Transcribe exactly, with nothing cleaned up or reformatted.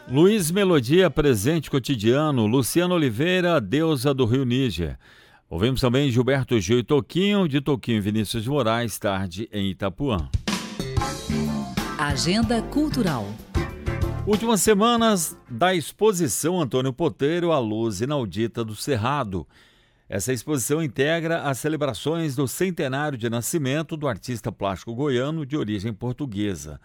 Luiz Melodia, Presente Cotidiano. Luciano Oliveira, Deusa do Rio Níger. Ouvimos também Gilberto Gil e Toquinho, de Toquinho e Vinícius de Moraes, Tarde em Itapuã. Agenda Cultural. Últimas semanas da exposição Antônio Poteiro, A Luz Inaudita do Cerrado. Essa exposição integra as celebrações do centenário de nascimento do artista plástico goiano de origem portuguesa.